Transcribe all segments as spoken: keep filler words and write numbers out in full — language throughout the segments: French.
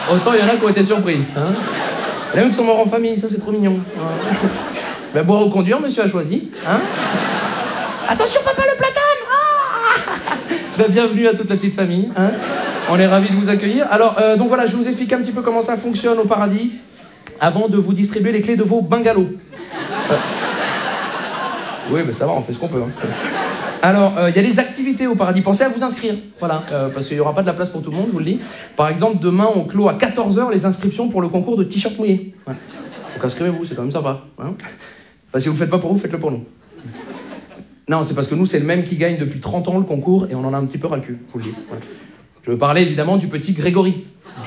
autant il y en a qui ont été surpris. Hein. Il y en a même qui sont morts en famille, ça c'est trop mignon. Hein. Ben, boire ou conduire, monsieur a choisi. Hein. Attention papa, le platane. Ah. Ben, bienvenue à toute la petite famille. Hein. On est ravis de vous accueillir. Alors, euh, donc voilà, je vous explique un petit peu comment ça fonctionne au paradis avant de vous distribuer les clés de vos bungalows. Euh... Oui, ben ça va, on fait ce qu'on peut. Hein. Alors, il euh, y a les activités au paradis. Pensez à vous inscrire, voilà, euh, parce qu'il n'y aura pas de la place pour tout le monde, je vous le dis. Par exemple, demain, on clôt à quatorze heures les inscriptions pour le concours de t-shirt mouillé. Ouais. Donc inscrivez-vous, c'est quand même sympa. Hein. Enfin, si vous ne le faites pas pour vous, faites-le pour nous. Non, c'est parce que nous, c'est le même qui gagne depuis trente ans le concours et on en a un petit peu ras le cul, je vous le dis. Ouais. Je veux parler évidemment du petit Grégory.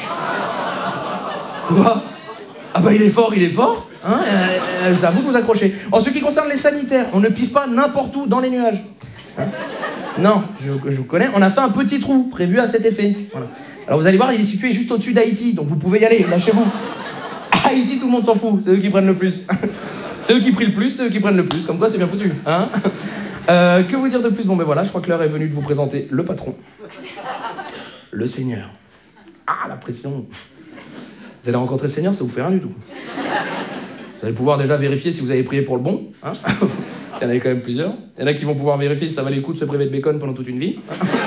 Quoi? Ah bah il est fort, il est fort. Hein, euh, c'est à vous de vous accrocher. En ce qui concerne les sanitaires, on ne pisse pas n'importe où dans les nuages. Hein? Non, je, je vous connais. On a fait un petit trou prévu à cet effet. Voilà. Alors vous allez voir, il est situé juste au-dessus d'Haïti, donc vous pouvez y aller, lâchez-vous. Haïti, tout le monde s'en fout, c'est eux qui prennent le plus. C'est eux qui prient le plus, c'est eux qui prennent le plus. Comme quoi, c'est bien foutu. Hein. euh, que vous dire de plus? Bon ben voilà, je crois que l'heure est venue de vous présenter le patron. Le Seigneur. Ah, la pression. Vous allez rencontrer le Seigneur, ça vous fait rien du tout. Vous allez pouvoir déjà vérifier si vous avez prié pour le bon. Hein. Il y en a quand même plusieurs. Il y en a qui vont pouvoir vérifier si ça valait le coup de se priver de bacon pendant toute une vie.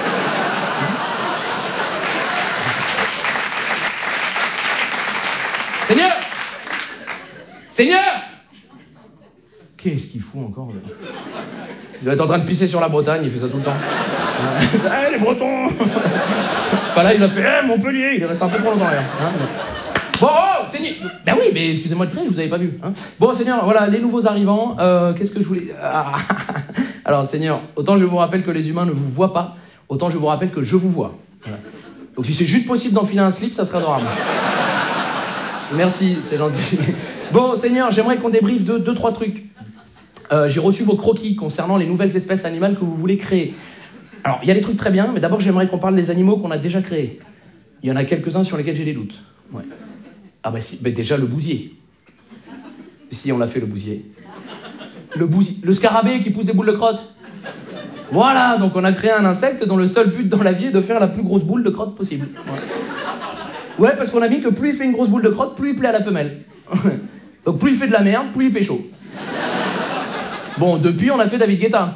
Seigneur! Seigneur! Qu'est-ce qu'il fout encore? Il doit être en train de pisser sur la Bretagne, il fait ça tout le temps. Eh, hey, les Bretons! Enfin là, il a fait hey, Montpellier, il est resté un peu trop longtemps là. Hein, mais... Bon, oh, Seigneur! Ben oui, mais excusez-moi de prier, je vous avais pas vu. Hein. Bon, Seigneur, voilà, les nouveaux arrivants, euh, qu'est-ce que je voulais... Ah. Alors, Seigneur, autant je vous rappelle que les humains ne vous voient pas, autant je vous rappelle que je vous vois. Voilà. Donc si c'est juste possible d'enfiler un slip, ça serait adorable. Merci, c'est gentil. Bon, Seigneur, j'aimerais qu'on débriefe de deux, trois trucs. Euh, j'ai reçu vos croquis concernant les nouvelles espèces animales que vous voulez créer. Alors, il y a des trucs très bien, mais d'abord, j'aimerais qu'on parle des animaux qu'on a déjà créés. Il y en a quelques-uns sur lesquels j'ai des doutes. Ouais. Ah bah si, bah déjà le bousier. Si, on l'a fait, le bousier. Le bousier, le scarabée qui pousse des boules de crotte. Voilà, donc on a créé un insecte dont le seul but dans la vie est de faire la plus grosse boule de crotte possible. Ouais, ouais parce qu'on a mis que plus il fait une grosse boule de crotte, plus il plaît à la femelle. Donc plus il fait de la merde, plus il pécho. Bon, depuis, on a fait David Guetta.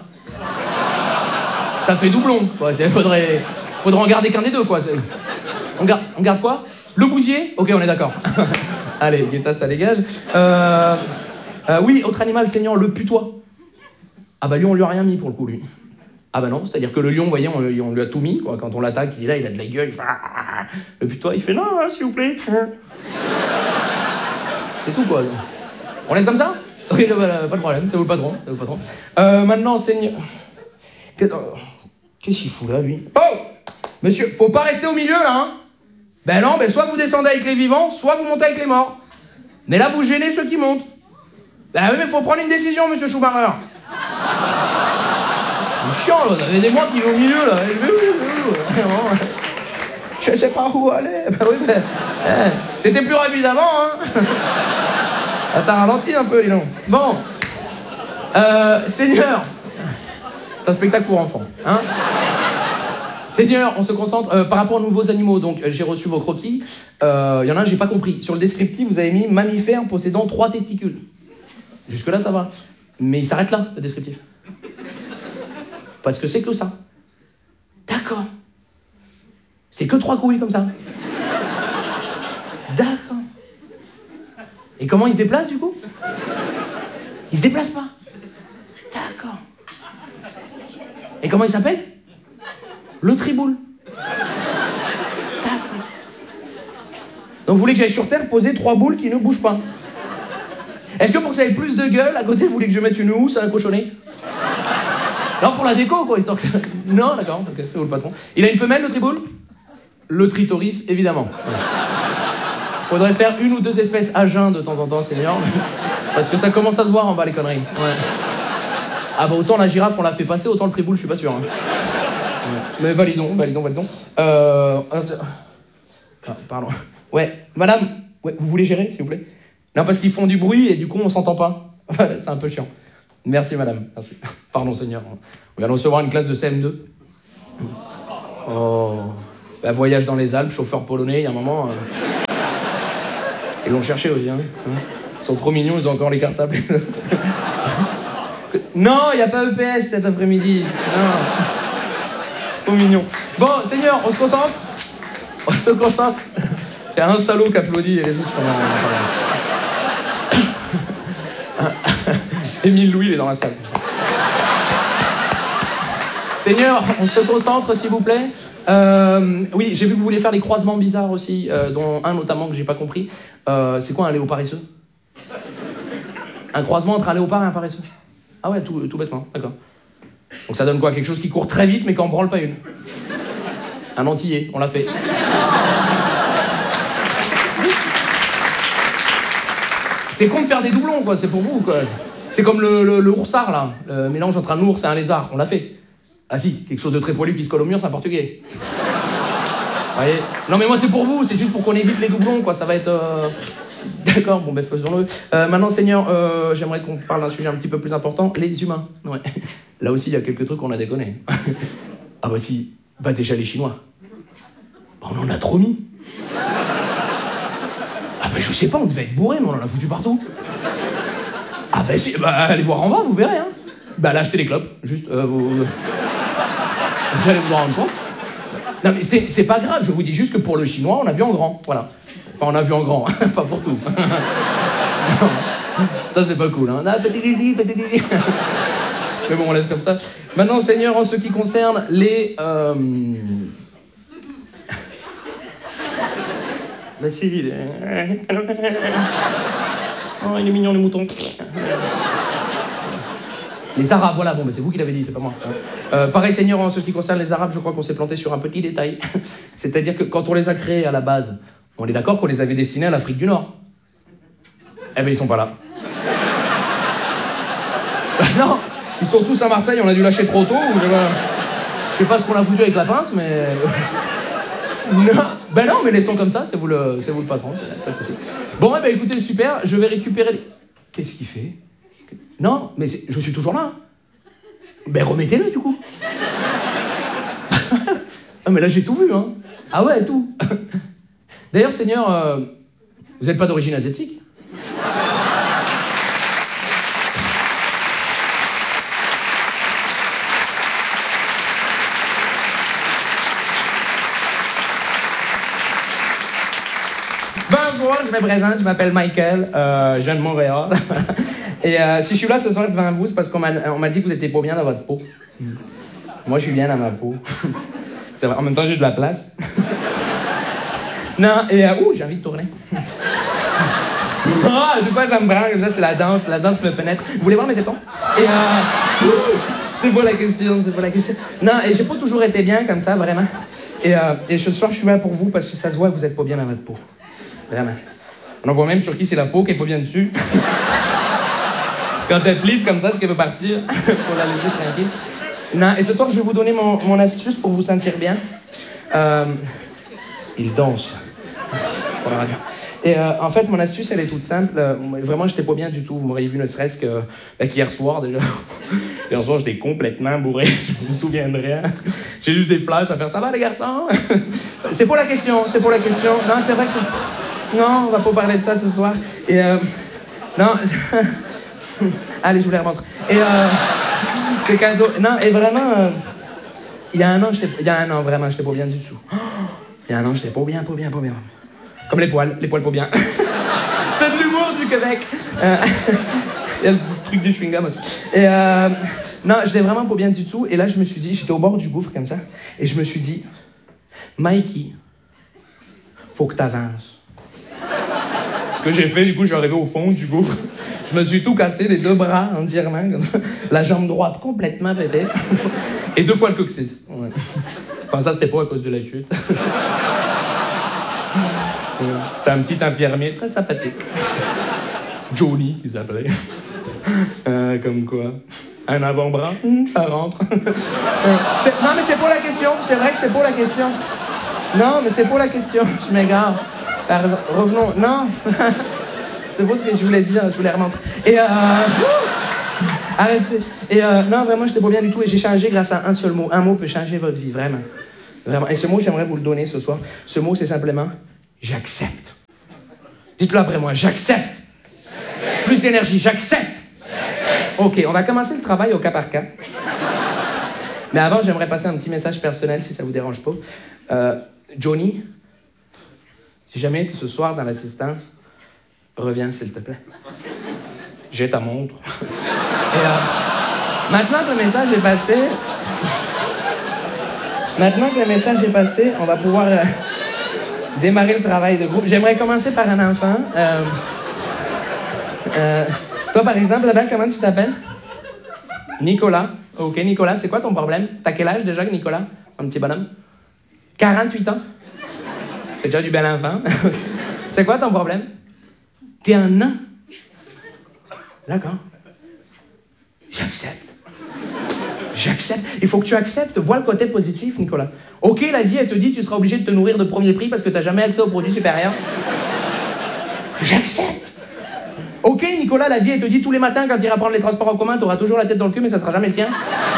Ça fait doublon, quoi. Il faudrait, faudrait en garder qu'un des deux, quoi. On garde, on garde quoi? Le bousier? Ok, on est d'accord. Allez, Guetta, ça dégage. Euh, euh, oui, autre animal, Seigneur, le putois. Ah bah lui, on lui a rien mis pour le coup, lui. Ah bah non, c'est-à-dire que le lion, vous voyez, on, on lui a tout mis, quoi. Quand on l'attaque, il est là, il a de la gueule. Il fait... Le putois, il fait non, s'il vous plaît. C'est tout, quoi. On laisse comme ça? Ok, voilà, pas de problème, c'est vous le patron, c'est vous le patron. Euh, maintenant, Seigneur... Qu'est-ce qu'il fout là, lui? Oh! Monsieur, faut pas rester au milieu, là, hein? Ben non, ben soit vous descendez avec les vivants, soit vous montez avec les morts. Mais là, vous gênez ceux qui montent. Ben oui, mais faut prendre une décision, monsieur Schumacher. C'est chiant, là, vous avez des morts qui vont au milieu, là. Je sais pas où aller. Ben oui, ben... T'étais plus rapide avant, hein? Ah, t'as ralenti un peu, dis donc. Bon. Euh, Seigneur. C'est un spectacle pour enfants, hein? Seigneur, on se concentre euh, par rapport aux nouveaux animaux. Donc, euh, j'ai reçu vos croquis. Il euh, y en a un, j'ai pas compris. Sur le descriptif, vous avez mis mammifère possédant trois testicules. Jusque-là, ça va. Mais il s'arrête là, le descriptif. Parce que c'est que ça. D'accord. C'est que trois couilles comme ça. D'accord. Et comment il se déplace, du coup? Il se déplace pas. D'accord. Et comment il s'appelle? Le triboule. D'accord. Donc vous voulez que j'aille sur Terre poser trois boules qui ne bougent pas? Est-ce que pour que ça ait plus de gueule, à côté, vous voulez que je mette une housse à un cochonnet? Non, pour la déco, quoi, histoire que... Non, d'accord, ok, c'est vous le patron. Il a une femelle, le triboule? Le tritoris, évidemment. Faudrait faire une ou deux espèces à jeun de temps en temps, Seigneur. Parce que ça commence à se voir en bas, les conneries. Ouais. Ah bah autant la girafe, on l'a fait passer, autant le triboule, je suis pas sûr. Hein. Ouais. Mais validons, validons, validons. Euh... Ah, pardon. Ouais, madame, ouais, vous voulez gérer, s'il vous plaît? Non, parce qu'ils font du bruit et du coup, on s'entend pas. C'est un peu chiant. Merci, madame. Merci. Pardon, Seigneur. On vient de recevoir une classe de C M deux. Oh. Bah, voyage dans les Alpes, chauffeur polonais, il y a un moment... Euh... Ils l'ont cherché aussi, hein. Ils sont trop mignons, ils ont encore les cartables. Non, il n'y a pas E P S cet après-midi. Non. Trop mignon. Bon, Seigneur, on se concentre. On se concentre. Il y a un salaud qui applaudit et les autres sont là. Émile Louis, il est dans la salle. Seigneur, on se concentre, s'il vous plaît. Euh, oui, j'ai vu que vous vouliez faire des croisements bizarres aussi, euh, dont un notamment que j'ai pas compris. Euh, c'est quoi un léopard paresseux? Un croisement entre un léopard et un paresseux? Ah ouais, tout, tout bêtement, d'accord. Donc ça donne quoi? Quelque chose qui court très vite mais qui en branle pas une. Un antillais, on l'a fait. C'est con de faire des doublons, quoi, c'est pour vous, quoi. C'est comme le, le, le oursard, là, le mélange entre un ours et un lézard, on l'a fait. Ah si, quelque chose de très poilu qui se colle au mur, c'est un portugais. Vous voyez? Non mais moi c'est pour vous, c'est juste pour qu'on évite les doublons, quoi, ça va être... Euh... D'accord, bon ben faisons-le. Euh, maintenant, Seigneur, euh, j'aimerais qu'on parle d'un sujet un petit peu plus important, les humains. Ouais. Là aussi, il y a quelques trucs qu'on a déconné. Ah bah si, bah déjà les Chinois. Bah, on en a trop mis. Ah bah je sais pas, on devait être bourré, mais on en a foutu partout. Ah bah si, bah allez voir en bas, vous verrez, hein. Bah là, achetez les clopes, juste, euh, vous... vous allez vous en rendre compte. Non mais c'est, c'est pas grave, je vous dis juste que pour le chinois, on a vu en grand, voilà. Enfin, on a vu en grand, pas pour tout. Ça, c'est pas cool, hein. Mais bon, on laisse comme ça. Maintenant, Seigneur, en ce qui concerne les... Euh... Bah si, il est... Oh, il est mignon, le mouton. Les Arabes, voilà, bon, mais c'est vous qui l'avez dit, c'est pas moi. Euh, pareil, Seigneur, en ce qui concerne les Arabes, je crois qu'on s'est planté sur un petit détail. C'est-à-dire que quand on les a créés à la base, on est d'accord qu'on les avait destinés à l'Afrique du Nord. Eh ben, ils sont pas là. Non, ils sont tous à Marseille, on a dû lâcher trop tôt, ou je sais pas, je sais pas ce qu'on a foutu avec la pince, mais... Non, ben non, mais laissons comme ça, c'est vous le, c'est vous le patron. Bon, eh ben écoutez, super, je vais récupérer les... Qu'est-ce qu'il fait? Non, mais c'est... je suis toujours là. Ben remettez-le, du coup. Ah, mais là, j'ai tout vu, hein. Ah ouais, tout. D'ailleurs, Seigneur, euh, vous n'êtes pas d'origine asiatique? Bonjour, je me présente, je m'appelle Michael, euh, je viens de Montréal. Et euh, si je suis là ce soir devant vous, c'est parce qu'on m'a, on m'a dit que vous n'étiez pas bien dans votre peau. Moi, je suis bien dans ma peau. C'est vrai, en même temps, j'ai de la place. Non, et... Euh, ouh, j'ai envie de tourner. Ah, oh, du coup, ça me branle, comme ça, c'est la danse, la danse me pénètre. Vous voulez voir mes tétons? Et euh... C'est pas la question, c'est pas la question. Non, et j'ai pas toujours été bien comme ça, vraiment. Et, euh, et ce soir, je suis là pour vous parce que ça se voit que vous êtes pas bien dans votre peau. Vraiment. On en voit même sur qui c'est la peau qui est pas bien dessus. Quand elle plisse comme ça, ce qu'elle veut partir, pour la laisser tranquille. Non, et ce soir, je vais vous donner mon, mon astuce pour vous sentir bien. Euh... Il danse. Pour la radio. Et euh, en fait, mon astuce, elle est toute simple. Euh, vraiment, j'étais pas bien du tout. Vous m'auriez vu ne serait-ce que euh, qu'hier soir, déjà. Hier soir, j'étais complètement bourré. Je me souviendrai. Hein. J'ai juste des flashs à faire. Ça va, les garçons? C'est pour la question, c'est pour la question. Non, c'est vrai que... Non, on va pas parler de ça ce soir. Et euh... Non... Allez, je vous les remontre. Et euh... C'est cadeau. Non, et vraiment... Euh... Il y a un an, j'étais... Il y a un an, vraiment, j'étais pas bien du tout. Il y a un an, j'étais pas bien, pas bien, pas bien. Comme les poils, les poils pas bien. C'est de l'humour du Québec. Euh... Il y a le truc du chewing-gum aussi. Et euh... Non, j'étais vraiment pas bien du tout. Et là, je me suis dit... J'étais au bord du gouffre, comme ça. Et je me suis dit... Mikey, faut que t'avances. Ce que j'ai fait, du coup, je suis arrivé au fond du gouffre. Je me suis tout cassé, les deux bras entièrement, comme ça. La jambe droite complètement pétée. Et deux fois le coccyx. Ouais. Enfin, ça, c'était pas à cause de la chute. C'était un petit infirmier très sympathique. Johnny, il s'appelait. Euh, comme quoi. Un avant-bras, ça rentre. Non, mais c'est pas la question. C'est vrai que c'est pas la question. Non, mais c'est pas la question. Je m'égare. Pardon. Revenons. Non. C'est pas ce que je voulais dire. Je voulais remontrer. Et euh... Arrêtez. Et euh... non, vraiment, j'étais pas bien du tout. Et j'ai changé grâce à un seul mot. Un mot peut changer votre vie, vraiment. Vraiment. Et ce mot, j'aimerais vous le donner ce soir. Ce mot, c'est simplement « j'accepte ». Dites-le après moi, j'accepte. Plus d'énergie, j'accepte. Ok, on va commencer le travail au cas par cas. Mais avant, j'aimerais passer un petit message personnel, si ça vous dérange pas. Euh, Johnny, si jamais tu es ce soir dans l'assistance, reviens s'il te plaît. J'ai ta montre. Et, euh, maintenant que le message est passé... Maintenant que le message est passé, on va pouvoir euh, démarrer le travail de groupe. J'aimerais commencer par un enfant. Euh, euh, toi, par exemple, là-bas, comment tu t'appelles? Nicolas. Ok, Nicolas, c'est quoi ton problème? T'as quel âge déjà, Nicolas? Un petit bonhomme? quarante-huit ans? C'est déjà du bel enfant. C'est quoi ton problème? T'es un nain. D'accord. J'accepte. J'accepte. Il faut que tu acceptes. Vois le côté positif, Nicolas. Ok, la vie, elle te dit tu seras obligé de te nourrir de premier prix parce que t'as jamais accès aux produits supérieurs. J'accepte. Ok, Nicolas, la vie, elle te dit tous les matins quand tu iras prendre les transports en commun, t'auras toujours la tête dans le cul, mais ça sera jamais le tien.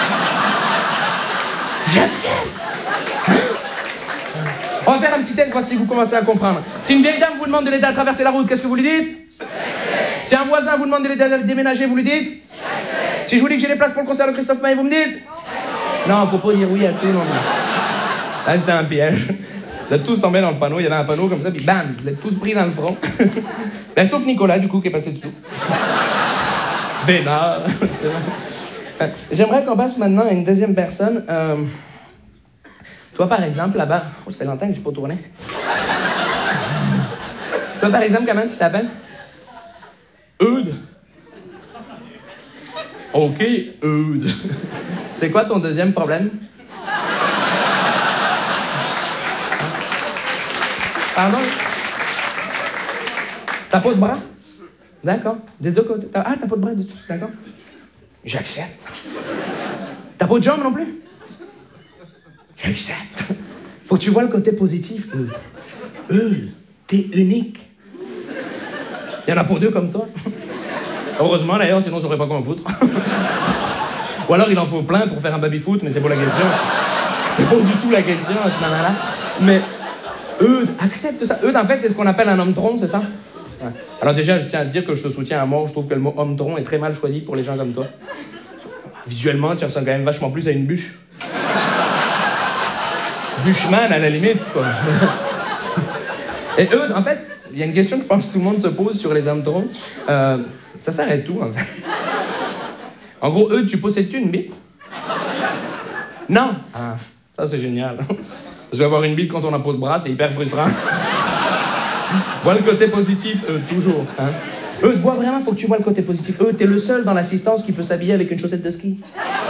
J'accepte. Hein? On va faire un petit test, voir si vous commencez à comprendre. Si une vieille dame vous demande de l'aider à traverser la route, qu'est-ce que vous lui dites? Si un voisin vous demande de l'aider à déménager, vous lui dites? Si je vous dis que j'ai des places pour le concert de Christophe Maé, vous me dites? Non, faut pas dire oui à tout, non. Là, c'était un piège. Vous êtes tous tombés dans le panneau, il y avait un panneau comme ça, puis bam, vous êtes tous pris dans le front. Ben, sauf Nicolas, du coup, qui est passé dessous. Bénard. J'aimerais qu'on passe maintenant à une deuxième personne. Euh, toi, par exemple, là-bas... Oh, ça fait longtemps que j'ai pas tourné. Toi, par exemple, comment tu t'appelles? Eudes. Ok, Eudes. C'est quoi ton deuxième problème? Pardon? T'as pas de bras? D'accord. Des deux côtés. Ah, t'as pas de bras du tout. D'accord. J'accepte. T'as pas de jambes non plus? J'accepte. Faut que tu vois le côté positif. Eudes. Eudes, t'es unique. Il y en a pas deux comme toi. Heureusement d'ailleurs, sinon on saurait pas quoi en foutre. Ou alors il en faut plein pour faire un baby-foot, mais c'est pas la question. C'est pas du tout la question à ce moment-là. Mais Eudes, accepte ça. Eudes, en fait, c'est ce qu'on appelle un homme-tronc, c'est ça? Ouais. Alors déjà, je tiens à te dire que je te soutiens à mort. Je trouve que le mot homme-tronc est très mal choisi pour les gens comme toi. Visuellement, tu ressembles quand même vachement plus à une bûche. Bûcheman, à la limite, quoi. Et Eudes, en fait, il y a une question que je pense que tout le monde se pose sur les hommes-troncs. Euh, ça s'arrête où, en fait? En gros, Eudes, tu possèdes-tu une bite? Non. Ah, ça, c'est génial. Parce qu'avoir une bite quand on n'a pas de bras, c'est hyper frustrant. Vois le côté positif, Eudes, toujours. Hein? Eudes, vois vraiment, faut que tu vois le côté positif. Eudes, t'es le seul dans l'assistance qui peut s'habiller avec une chaussette de ski.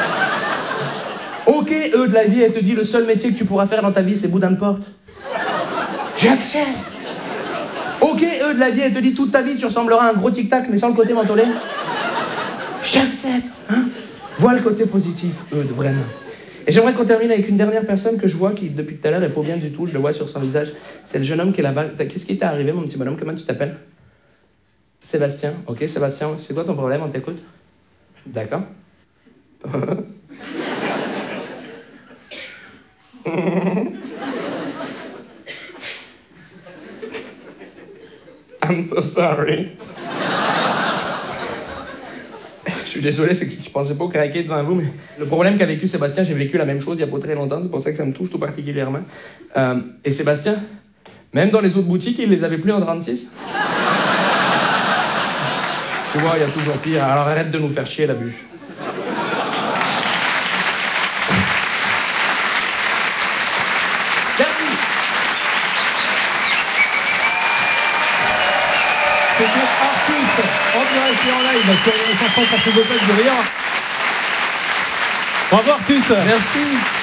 Ok, Eudes, la vie, elle te dit le seul métier que tu pourras faire dans ta vie, c'est boudin de porte. J'accepte. Ok, Eudes, la vie, elle te dit toute ta vie, tu ressembleras à un gros tic-tac, mais sans le côté mentholé. J'accepte. Hein? Vois le côté positif, Eudes, vraiment. Et j'aimerais qu'on termine avec une dernière personne que je vois qui, depuis tout à l'heure, est pas bien du tout. Je le vois sur son visage. C'est le jeune homme qui est là-bas. Qu'est-ce qui t'est arrivé, mon petit bonhomme? Comment tu t'appelles? Sébastien. Ok, Sébastien, c'est quoi ton problème? On t'écoute? D'accord. I'm so sorry. Je suis désolé, c'est que je pensais pas craquer devant vous, mais le problème qu'a vécu Sébastien, j'ai vécu la même chose il y a pas très longtemps, c'est pour ça que ça me touche tout particulièrement. Euh, et Sébastien, même dans les autres boutiques, il les avait plus en trente-six. Tu vois, il y a toujours pire, alors arrête de nous faire chier la bûche. C'était Artus, en direct et en live sur les chansons quatre-vingt-dix de Rire. Bravo Artus. Merci.